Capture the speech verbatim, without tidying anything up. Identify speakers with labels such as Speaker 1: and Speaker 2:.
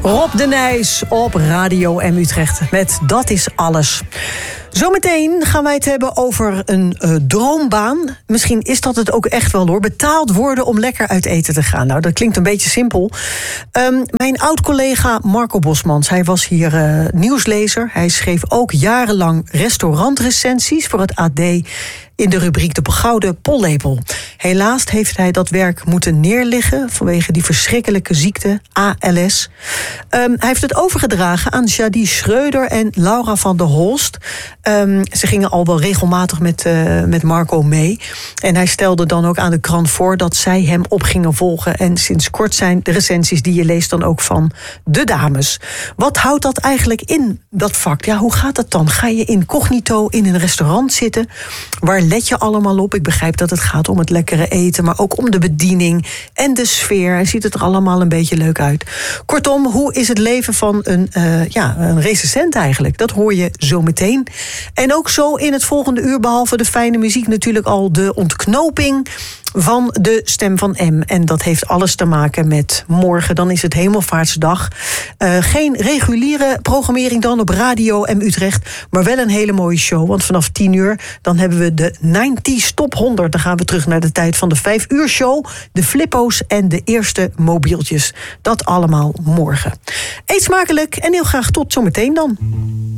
Speaker 1: Rob de Nijs op Radio M Utrecht met Dat is Alles. Zometeen gaan wij het hebben over een uh, droombaan. Misschien is dat het ook echt wel hoor. Betaald worden om lekker uit eten te gaan. Nou, dat klinkt een beetje simpel. Um, mijn oud-collega Marco Bosmans, hij was hier uh, nieuwslezer. Hij schreef ook jarenlang restaurantrecensies voor het A D in de rubriek De Gouden Pollepel. Helaas heeft hij dat werk moeten neerleggen vanwege die verschrikkelijke ziekte A L S. Um, hij heeft het overgedragen aan Jadi Schreuder en Laura van der Holst. Um, ze gingen al wel regelmatig met, uh, met Marco mee. En hij stelde dan ook aan de krant voor dat zij hem op gingen volgen. En sinds kort zijn de recensies die je leest dan ook van de dames. Wat houdt dat eigenlijk in, dat vak? Ja, hoe gaat dat dan? Ga je incognito in een restaurant zitten? Waar let je allemaal op? Ik begrijp dat het gaat om het lekkere eten, maar ook om de bediening en de sfeer. En ziet het er allemaal een beetje leuk uit. Kortom, hoe is het leven van een, uh, ja, een recensent eigenlijk? Dat hoor je zo meteen. En ook zo in het volgende uur, behalve de fijne muziek, natuurlijk al de ontknoping van de Stem van M. En dat heeft alles te maken met morgen. Dan is het Hemelvaartsdag. Uh, geen reguliere programmering dan op Radio M Utrecht, maar wel een hele mooie show. Want vanaf tien uur dan hebben we de negentig Top honderd. Dan gaan we terug naar de tijd van de vijf uur show. De flippo's en de eerste mobieltjes. Dat allemaal morgen. Eet smakelijk en heel graag tot zometeen dan.